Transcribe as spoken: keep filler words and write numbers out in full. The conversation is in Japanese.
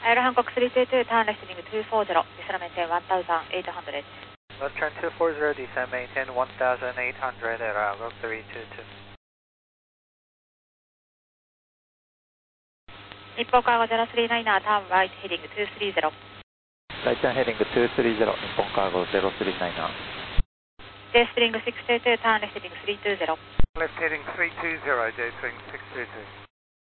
Aero Hancock three two two, turn left heading two four zero, descend maintain one thousand eight hundred. Left turn two four zero, descend maintain one thousand eight hundred at Aero Hancock three two two. 日本カーゴゼロスリーナイナー、ターンライトヘディングツースリーゼロ。 ライトヘディングツースリーゼロ、日本カーゴゼロスリーナイナー。 J スプリングシックスツーツー、ターンレフトヘディングスリーツーゼロ。 Left heading three two zero, J swing six two two.